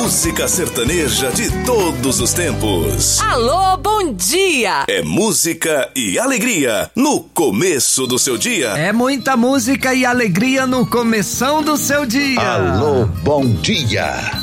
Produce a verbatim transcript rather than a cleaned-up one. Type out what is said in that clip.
música sertaneja de todos os tempos. Alô, bom dia! É música e alegria no começo do seu dia. É muita música e alegria no começão do seu dia. Alô, bom dia!